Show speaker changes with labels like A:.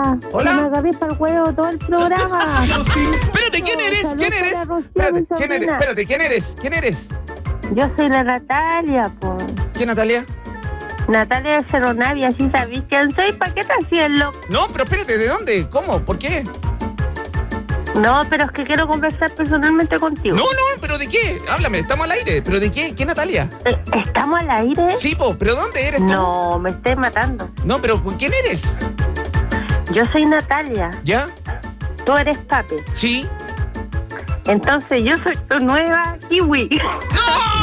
A: Hola.
B: Me agarré para el huevo todo el programa.
A: Espérate, ¿quién eres? ¿Quién eres? Espérate, ¿quién eres? Espérate, ¿quién eres? ¿Quién eres?
B: Yo soy la Natalia, pues.
A: ¿Quién, Natalia?
B: Natalia de Cerro Navia, ¿sí sabís quién soy? ¿Para qué te hacías loco?
A: No, pero espérate, ¿de dónde? ¿Cómo? ¿Por qué?
B: No, pero es que quiero conversar personalmente contigo.
A: No, ¿pero de qué? Háblame, estamos al aire. ¿Pero de qué? ¿Qué, Natalia?
B: ¿Estamos al aire?
A: Sí, ¿pero dónde eres tú?
B: No, me estés matando.
A: No, pero ¿quién eres?
B: Yo soy Natalia.
A: ¿Ya?
B: Tú eres Pape.
A: Sí.
B: Entonces yo soy tu nueva kiwi.
A: ¡No!